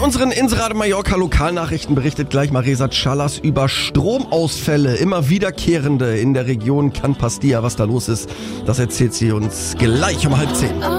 unseren Inseradio Mallorca Lokalnachrichten berichtet gleich Maresa Chalas über Stromausfälle, immer wiederkehrende in der Region Can Pastia. Was da los ist, das erzählt sie uns gleich um 9:30.